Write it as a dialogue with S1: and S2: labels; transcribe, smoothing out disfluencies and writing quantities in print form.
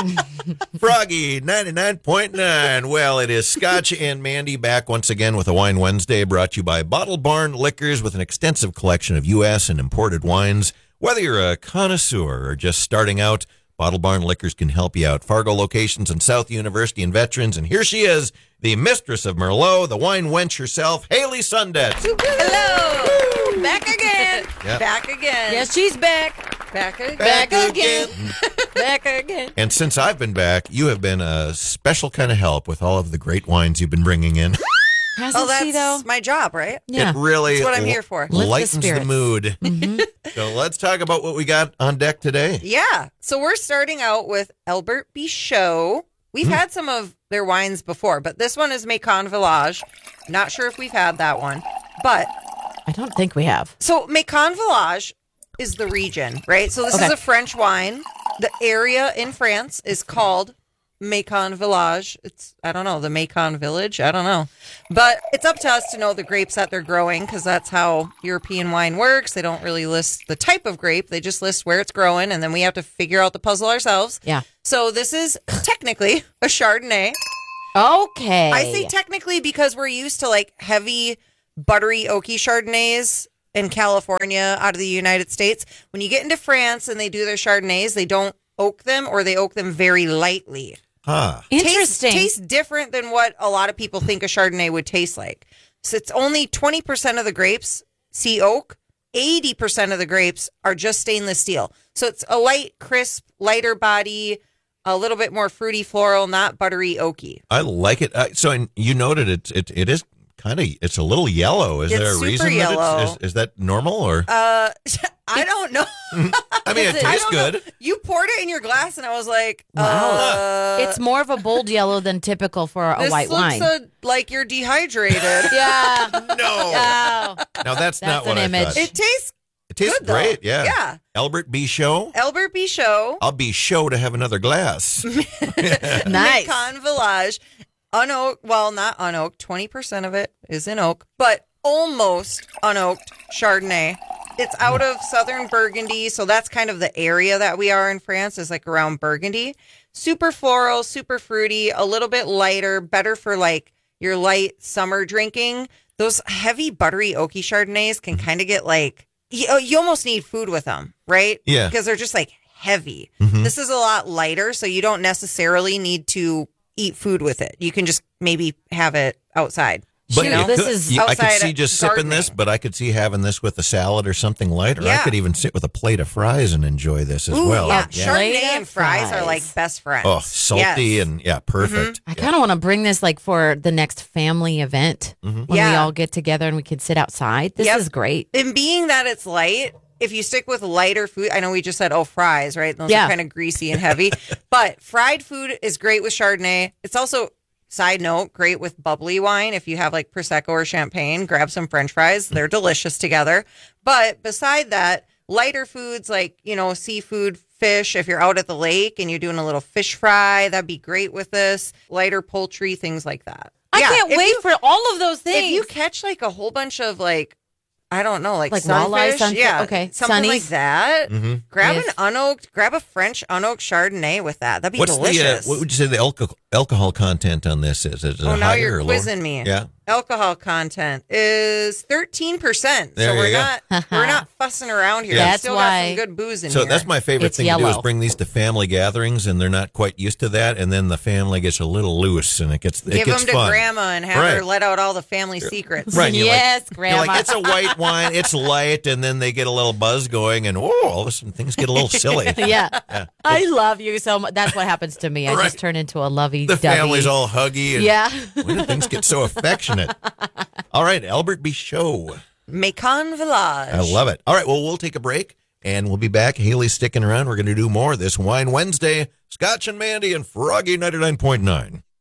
S1: Froggy 99.9. Well, it is Scotch and Mandy back once again with a Wine Wednesday brought to you by Bottle Barn Liquors with an extensive collection of U.S. and imported wines. Whether you're a connoisseur or just starting out, Bottle Barn Liquors can help you out. Fargo locations in South University and Veterans. And here she is, the mistress of Merlot, the wine wench herself, Haley Sundet.
S2: Hello. Back again.
S1: Yep.
S2: Back again.
S3: Yes, she's back.
S2: Back again.
S3: Back again. Back again.
S1: And since I've been back, you have been a special kind of help with all of the great wines you've been bringing in.
S3: Hasn't
S2: Oh,
S3: she, though?
S2: that's my job, right?
S3: Yeah.
S1: It really
S2: That's what I'm here for.
S3: Lift the
S1: lightens the
S3: spirits.
S1: mood. So let's talk about what we got on deck today.
S2: Yeah. So we're starting out with Albert Bichot. We've had some of their wines before, but this one is Macon Village. Not sure if we've had that one, but
S3: I don't think we have.
S2: so Macon Village is the region, right? So this
S3: Okay.
S2: is a French wine. The area in France is called Macon Village. It's, I don't know, the Macon Village. I don't know. But it's up to us to know the grapes that they're growing because that's how European wine works. They don't really list the type of grape. They just list where it's growing, and then we have to figure out the puzzle ourselves.
S3: Yeah.
S2: So this is technically a Chardonnay.
S3: Okay.
S2: I say technically because we're used to like heavy, buttery, oaky Chardonnays in California out of the United States. When you get into France and they do their Chardonnays, they don't oak them or they oak them very lightly.
S3: Interesting.
S2: Tastes different than what a lot of people think a Chardonnay would taste like. So it's only 20% of the grapes see oak. 80% of the grapes are just stainless steel. So it's a light, crisp, lighter body, a little bit more fruity, floral, not buttery, oaky.
S1: I like it. And you noted it is kind of, it's a little yellow. Is
S2: It's
S1: there a
S2: super
S1: reason
S2: yellow.
S1: that is that normal or?
S2: I don't know.
S1: I mean, it
S2: I
S1: tastes
S2: don't know.
S1: good.
S2: You poured it in your glass, and I was like,
S3: Wow. It's more of a bold yellow than typical for a
S2: this
S3: white
S2: looks
S3: wine.
S2: like you're dehydrated.
S3: Yeah.
S1: No.
S3: Oh.
S1: Now that's not
S3: That's
S1: what
S3: an
S1: I
S3: image.
S1: thought.
S2: It tastes
S1: It tastes
S2: good, though.
S1: great. Yeah.
S2: Yeah.
S1: Albert Bichot.
S2: Albert Bichot.
S1: I'll be show to have another glass.
S3: Nice.
S2: Macon Village. Unoaked, well, not unoaked. 20% of it is in oak, but almost unoaked Chardonnay. It's out of southern Burgundy, so that's kind of the area that we are in France, is like around Burgundy. Super floral, super fruity, a little bit lighter, better for like your light summer drinking. Those heavy, buttery, oaky Chardonnays can kind of get like, you almost need food with them, right?
S1: Yeah.
S2: Because they're just like heavy. This is a lot lighter, so you don't necessarily need to eat food with it. You can just maybe have it outside.
S1: But
S3: You
S1: you
S3: know, this
S1: could-
S3: is
S1: I could
S2: outside
S1: see just sipping this,
S2: gardening.
S1: but I could see having this with a salad or something light, or I
S2: Yeah.
S1: could even sit with a plate of fries and enjoy this as
S2: Ooh,
S1: well.
S2: yeah.
S3: Yeah.
S2: Chardonnay
S3: Plate
S2: and
S3: of
S2: fries are
S3: fries.
S2: like best friends.
S1: Oh, salty
S2: Yes.
S1: and perfect.
S3: I kind of want to bring this like for the next family event when we
S2: Yeah.
S3: all get together and we can sit outside. This
S2: Yep.
S3: is great.
S2: And being that it's light, if you stick with lighter food, I know we just said, fries, right? Those
S3: Yeah.
S2: are kind of greasy and heavy. But fried food is great with Chardonnay. It's also, side note, great with bubbly wine. If you have like Prosecco or Champagne, grab some French fries. They're delicious together. But beside that, lighter foods like, seafood, fish, if you're out at the lake and you're doing a little fish fry, that'd be great with this. Lighter poultry, things like that.
S3: I
S2: Yeah,
S3: can't
S2: if
S3: wait
S2: you-
S3: for all of those things.
S2: If you catch like a whole bunch of like, I don't know, like
S3: walleye,
S2: sunfish, yeah,
S3: okay,
S2: something like
S3: sunnies.
S2: that. Grab
S3: Yes.
S2: grab a French unoaked Chardonnay with that. That'd be
S1: What's
S2: delicious.
S1: what would you say the alcohol content on this is? Is it
S2: Oh, now
S1: higher
S2: you're
S1: or lower?
S2: quizzing me.
S1: Yeah.
S2: Alcohol content is 13%.
S1: There
S2: So
S1: you
S2: we're not fussing around here.
S1: Yeah.
S2: We
S3: That's
S2: still
S3: why-
S2: got some good booze in
S1: So
S2: here.
S1: that's my favorite
S3: It's
S1: thing to do
S3: yellow.
S1: is bring these to family gatherings, and they're not quite used to that, and then the family gets a little loose, and it gets
S2: Give them to
S1: fun.
S2: grandma and have her
S1: Right.
S2: let out all the family secrets.
S1: Right. and you're
S3: Yes,
S1: you're
S3: Grandma.
S1: it's a white wine, it's light, and then they get a little buzz going, and all of a sudden things get a little silly.
S3: yeah. I love you so much. That's what happens to me. I
S1: Right.
S3: just turn into a lovey
S1: The
S3: dovey.
S1: family's all huggy, and
S3: Yeah.
S1: when do things get so affectionate? All right, Albert Bichot.
S2: Macon Village.
S1: I love it. All right, well, we'll take a break, and we'll be back. Haley's sticking around. We're going to do more of this Wine Wednesday. Scotch and Mandy and Froggy 99.9.